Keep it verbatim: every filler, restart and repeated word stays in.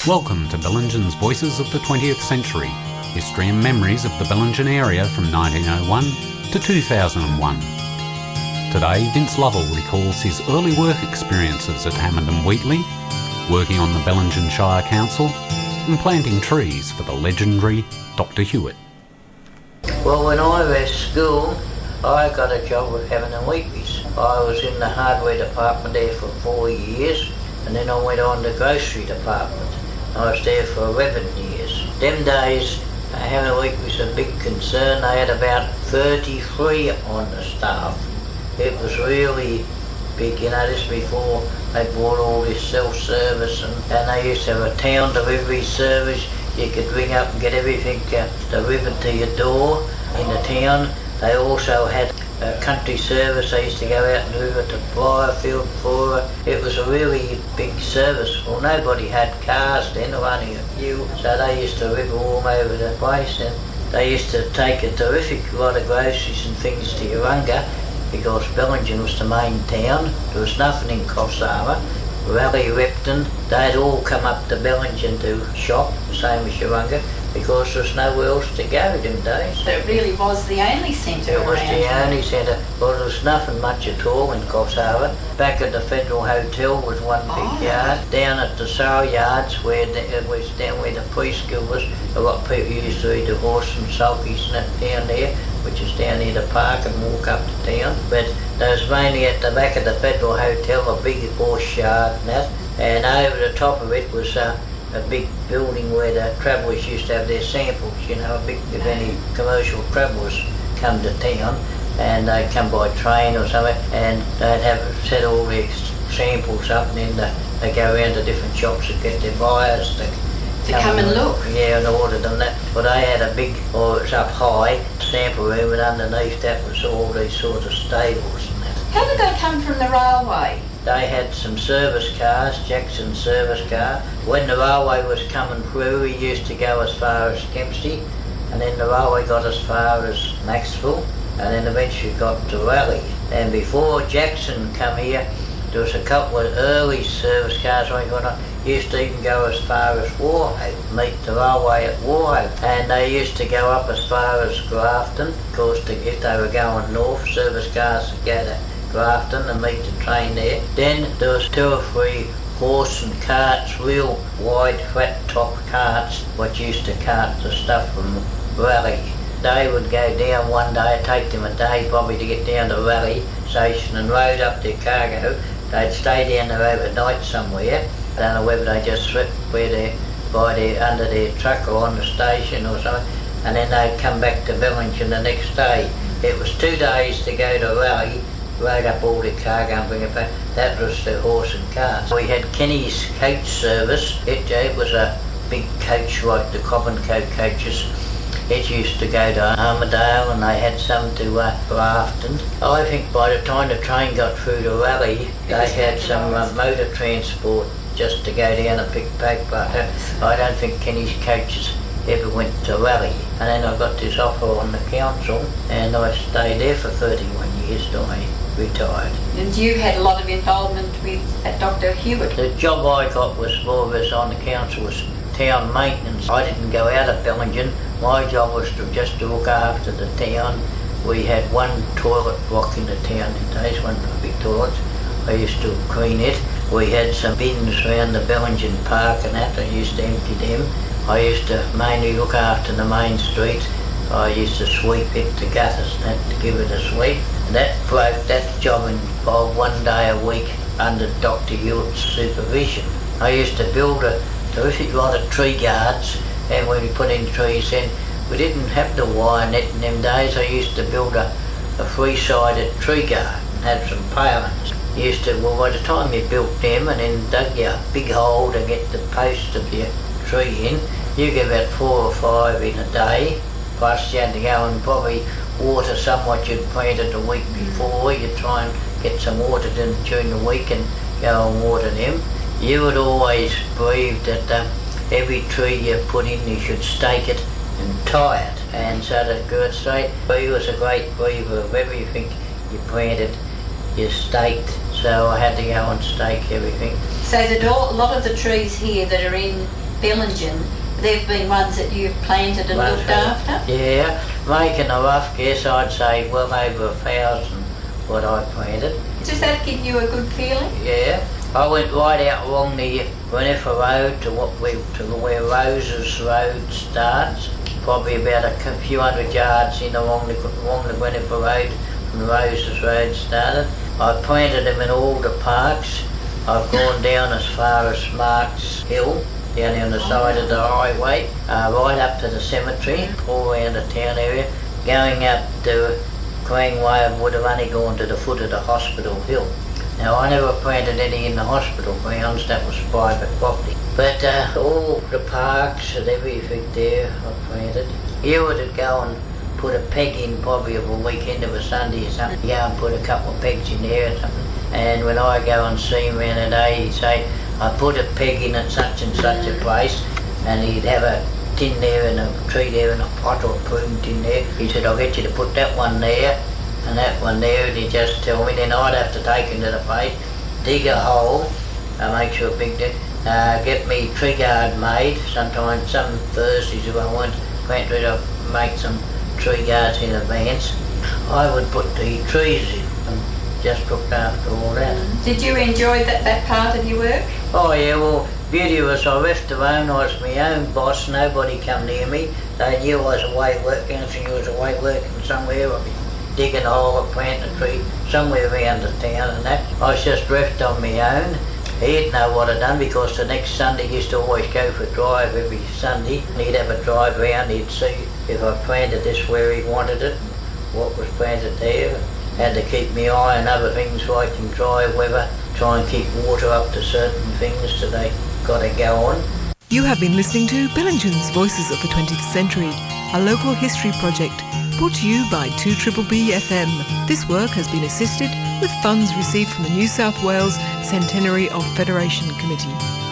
Welcome to Bellingen's Voices of the twentieth Century, history and memories of the Bellingen area from nineteen oh one to two thousand one. Today, Vince Lovell recalls his early work experiences at Hammond and Wheatley, working on the Bellingen Shire Council, and planting trees for the legendary Doctor Hewitt. Well, when I left school, I got a job with Hammond and Wheatley's. I was in the hardware department there for four years, and then I went on to the grocery department. I was there for eleven years. Them days, uh, Hammond and Wheatley's was a big concern. They had about thirty-three on the staff. It was really big, you know, this before they brought all this self-service, and, and they used to have a town delivery service. You could ring up and get everything uh, delivered to your door in the town. They also had a country service. They used to go out and deliver to Briarfield, Flora. It was a really big service. Well, nobody had cars then, or only a few, so they used to deliver all over the place, and they used to take a terrific lot of groceries and things to Urunga, because Bellingen was the main town. There was nothing in Coffs Harbour. Raleigh, Repton, they'd all come up to Bellingen to shop, same as Urunga, because there was nowhere else to go them days. But it really was the only centre It was around the here. only centre. Well, there was nothing much at all in Coffs Harbour. Back at the Federal Hotel was one big Oh. yard. Down at the Sale Yards, where the, it was down where the preschool was, a lot of people used to eat the horse and sulkies and that down there, which is down near the park, and walk up to town. But there was mainly at the back of the Federal Hotel, a big horse yard and that. And over the top of it was uh, a big building where the travellers used to have their samples, you know, a big, if any commercial travellers come to town, and they'd come by train or something, and they'd have set all their samples up, and then the, they'd go around to different shops and get their buyers to To come and look. Yeah, and order them that. But they had a big, or it's up high, sample room, and underneath that was all these sort of stables and that. How did they come from the railway? They had some service cars, Jackson service car. When the railway was coming through, we used to go as far as Kempsey, and then the railway got as far as Maxville, and then eventually got to Raleigh. And before Jackson come here, there was a couple of early service cars I used to even go as far as Warhope, meet the railway at Warhope, and they used to go up as far as Grafton. Of course, to, if they were going north, service cars would go to Grafton and meet the train there. Then there was two or three horse and carts, real wide flat top carts, what used to cart the stuff from Raleigh. They would go down one day, it'd take them a day probably to get down to Raleigh station and load up their cargo. They'd stay down there overnight somewhere. I don't know whether they just slept where they're by their, under their truck or on the station or something, and then they'd come back to Bellingen the next day. It was two days to go to Raleigh, load up all the cargo and bring it back. That was the horse and cart. We had Kenny's coach service. It, it was a big coach like the Cobbencote coaches. It used to go to Armadale, and they had some to uh, Grafton. I think by the time the train got through to Raleigh, they had some uh, motor transport just to go down and pick back, but uh, I don't think Kenny's coaches ever went to Raleigh. And then I got this offer on the council, and I stayed there for thirty-one years till I retired. And you had a lot of involvement with uh, Doctor Hewitt. The job I got was more or less on the council was town maintenance. I didn't go out of Bellingen. My job was to just to look after the town. We had one toilet block in the town in days, one big toilet. I used to clean it. We had some bins around the Bellingen Park and that. I used to empty them. I used to mainly look after the main street. I used to sweep it, the gutters and that, to give it a sweep. And that broke, that job involved one day a week under Doctor Hewitt's supervision. I used to build a terrific lot of tree guards, and when we put in trees then, we didn't have the wire net in them days. I used to build a, a three-sided tree guard and had some palings. Used to, well, by the time you built them and then dug your big hole to get the post of your tree in, you get about four or five in a day, plus you had to go and probably water some what you'd planted the week before. You'd try and get some water in during the week and go and water them. You would always believe that uh, every tree you put in, you should stake it and tie it, and so that it grew straight. He was a great believer of everything you planted, you staked, so I had to go and stake everything. So that all, a lot of the trees here that are in Bellingen, they've been ones that you've planted and Ones looked that- after? Yeah, making a rough guess, I'd say well over a thousand what I planted. Does that give you a good feeling? Yeah, I went right out along the Gwyneffer Road to what we to where Roses Road starts. Probably about a c- few hundred yards in along the along the Gwyneffer Road from Roses Road started. I planted them in all the parks. I've gone down as far as Marks Hill, down on the side of the highway, uh, right up to the cemetery, all around the town area. Going up to Queenway, I would have only gone to the foot of the hospital hill. Now, I never planted any in the hospital grounds, that was private property. But uh, all the parks and everything there I planted. You would go and put a peg in probably of a weekend of a Sunday or something. Go and put a couple of pegs in there or something. And when I go and see him around a day, he'd say, I put a peg in at such and such a place, and he'd have a tin there and a tree there and a pot or a prune tin there. He said, I'll get you to put that one there and that one there, and he'd just tell me. Then I'd have to take him to the place, dig a hole, uh, make sure a big dig, uh, get me tree guard made. Sometimes, some Thursdays if I want went to make some tree guards in advance, I would put the trees in and just looked after all that. Did you enjoy that, that part of your work? Oh yeah, well, beauty was I left alone, I was my own boss, nobody come near me. They knew I was away working, if you was away working somewhere, I'd be digging a hole or planting a tree somewhere around the town and that. I was just left on my own. He'd know what I'd done because the next Sunday he used to always go for a drive every Sunday. And he'd have a drive round, he'd see if I planted this where he wanted it, what was planted there. Had to keep my eye on other things like in dry weather, try and keep water up to certain things so they got to go on. You have been listening to Bellingen's Voices of the twentieth Century, a local history project brought to you by two B B B F M. This work has been assisted with funds received from the New South Wales Centenary of Federation Committee.